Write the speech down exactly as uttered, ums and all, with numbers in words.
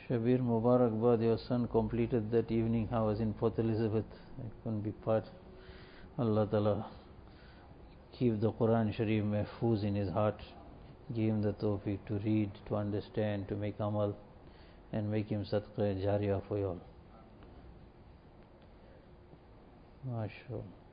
Shabir Mubarakbad, your son completed that evening. I was in Port Elizabeth. I couldn't be part. Allah Ta'ala keep the Quran Sharif mahfuz in his heart. Give him the tawfiq to read, to understand, to make amal, and make him sadqa jariyah for you all. MashaAllah.